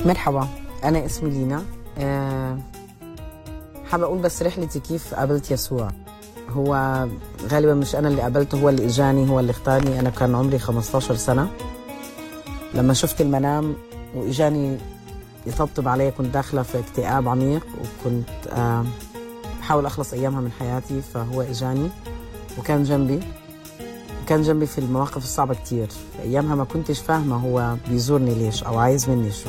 مرحبا، أنا اسمي لينا. حابة أقول بس رحلتي كيف قابلت يسوع. هو غالبا مش أنا اللي قابلته، هو اللي إجاني، هو اللي اختارني. أنا كان عمري 15 سنة لما شفت المنام وإجاني يطبطب علي. كنت داخلة في اكتئاب عميق وكنت بحاول أخلص أيامها من حياتي، فهو إجاني وكان جنبي في المواقف الصعبة كتير. أيامها ما كنتش فاهمة هو بيزورني ليش أو عايز مني شو.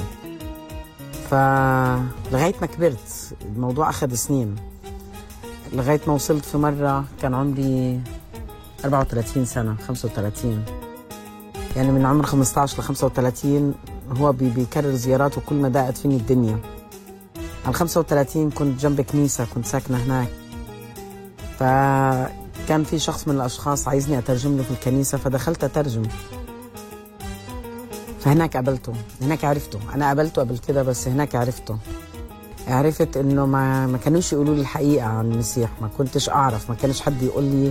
فلغاية ما كبرت، الموضوع أخذ سنين، لغاية ما وصلت في مرة كان عمري 34 سنة 35، يعني من عمر 15 ل 35 هو بيكرر زياراته كل ما ضاقت فيني الدنيا. على 35 كنت جنب كنيسة، كنت ساكنة هناك، فكان في شخص من الأشخاص عايزني أترجم له في الكنيسة، فدخلت أترجم. فهناك قابلته، هناك عرفته. أنا قابلته قبل كده بس هناك عرفت إنه ما كانوش يقولوا لي الحقيقة عن المسيح. ما كنتش أعرف، ما كانش حد يقول لي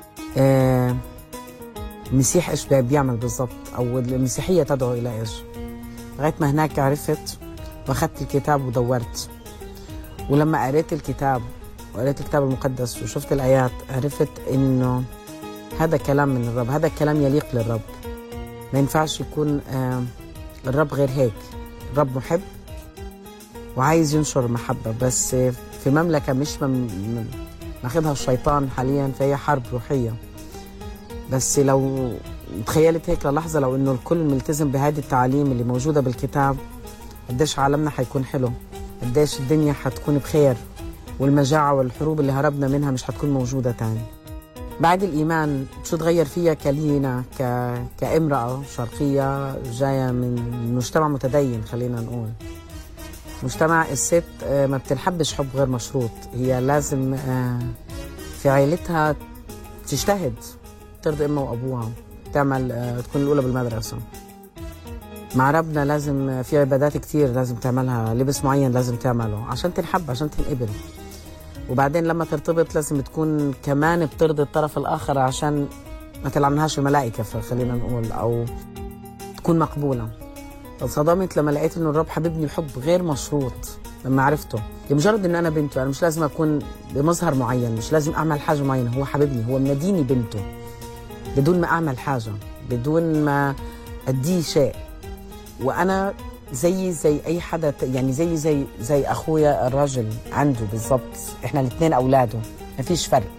المسيح إيش بيعمل بالضبط أو المسيحية تدعو إلى إيش. لغاية ما هناك عرفت وأخذت الكتاب ودورت. ولما قريت الكتاب وقريت الكتاب المقدس وشفت الآيات، عرفت إنه هذا كلام من الرب، هذا كلام يليق للرب. ما ينفعش يكون الرب غير هيك. الرب محب وعايز ينشر محبة، بس في مملكة مش ماخدها الشيطان حاليا، فهي حرب روحية. بس لو تخيلت هيك للحظة، لو إنه الكل ملتزم بهذه التعاليم اللي موجودة بالكتاب، قديش عالمنا حيكون حلو، قديش الدنيا حتكون بخير، والمجاعة والحروب اللي هربنا منها مش حتكون موجودة تاني. بعد الإيمان شو تغير فيها كلينا كامرأة شرقية جاية من مجتمع متدين. خلينا نقول مجتمع الست ما بتنحبش حب غير مشروط. هي لازم في عائلتها تجتهد، ترضي أمها وأبوها، تعمل تكون الأولى بالمدرسة. مع ربنا لازم في عبادات كتير لازم تعملها، لبس معين لازم تعمله عشان تنحب، عشان تنقبل. وبعدين لما ترتبط لازم تكون كمان بترضي الطرف الآخر عشان ما تلعنهاش الملائكة، فخلينا نقول، أو تكون مقبولة. انصدمت لما لقيت إنه الرب حبيبني الحب غير مشروط. لما عرفته لمجرد إن أنا بنته، أنا مش لازم أكون بمظهر معين، مش لازم أعمل حاجة معينة. هو حبيبني، هو مناديني بنته بدون ما أعمل حاجة، بدون ما أديه شيء. وأنا زي أي حدا، يعني زي أخويا الراجل عنده بالضبط. إحنا الاثنين أولاده، ما فيش فرق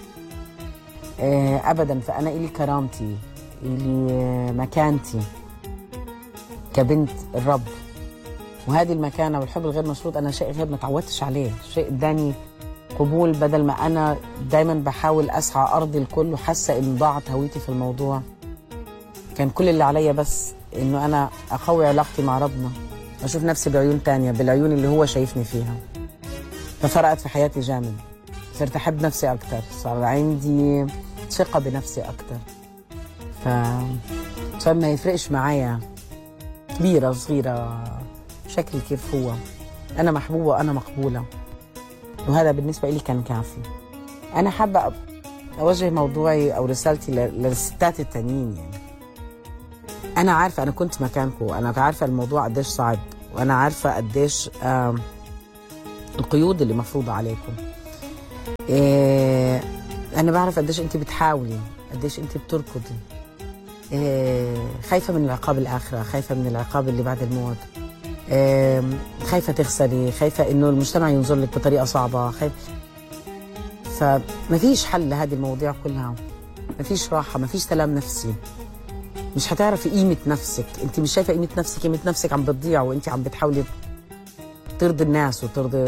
أبدا. فأنا إلي كرامتي، إلي مكانتي كبنت الرب، وهذه المكانة والحب الغير مشروط أنا شيء غير ما تعودتش عليه، شيء اداني قبول. بدل ما أنا دايما بحاول أسعى أرضي الكل وحاسة إن ضاعت هويتي في الموضوع، كان كل اللي عليا بس إنه أنا أقوي علاقتي مع ربنا، أشوف نفسي بعيون تانية، بالعيون اللي هو شايفني فيها. ففرقت في حياتي جامد، صرت أحب نفسي أكتر، صار عندي ثقة بنفسي أكتر. صار ما يفرقش معايا كبيرة صغيرة، شكلي كيف هو، أنا محبوبة وأنا مقبولة، وهذا بالنسبة لي كان كافي. أنا حابة أوجه موضوعي أو رسالتي للستات التانيين. يعني أنا عارفة، أنا كنت مكانكم، أنا عارفة الموضوع قديش صعب، وأنا عارفة قديش القيود اللي مفروضة عليكم. أنا بعرف قديش أنت بتحاولي، قديش أنت بتركضي، خايفة من العقاب الآخرة، خايفة من العقاب اللي بعد الموت، خايفة تخسري، خايفة إنه المجتمع ينظر لك بطريقة صعبة، فما فيش حل لهذه المواضيع كلها. ما فيش راحة، ما فيش سلام نفسي، مش هتعرفي قيمة نفسك. انت مش شايفة قيمة نفسك عم بتضيع، وانت عم بتحاولي ترضي الناس وترضي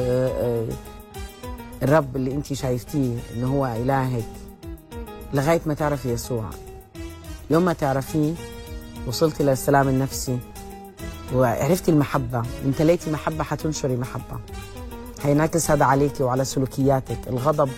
الرب اللي انت شايفتيه انه هو إلهك، لغاية ما تعرفي يسوع. يوم ما تعرفيه وصلتي للسلام النفسي وعرفتي المحبة، امتليتي محبة، حتنشري محبة، هينعكس هذا عليكي وعلى سلوكياتك. الغضب،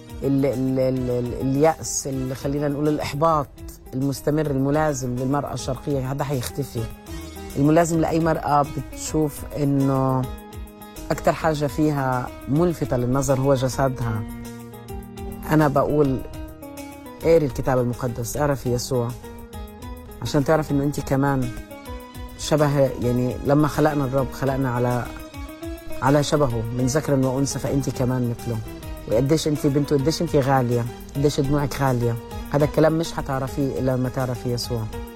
اليأس، اللي خلينا نقول الإحباط المستمر الملازم للمرأة الشرقية، هذا حيختفي. الملازم لأي مرأة بتشوف إنه أكتر حاجة فيها ملفتة للنظر هو جسدها. أنا بقول اقري الكتاب المقدس، اعرفي يسوع، عشان تعرف إنه أنت كمان شبه، يعني لما خلقنا الرب خلقنا على شبهه من ذكر وأنثى، فأنت كمان مثله. وقديش أنت بنته، قديش أنت غالية، قديش دموعك غالية. هذا الكلام مش حتعرفيه إلا لما تعرفي يسوع.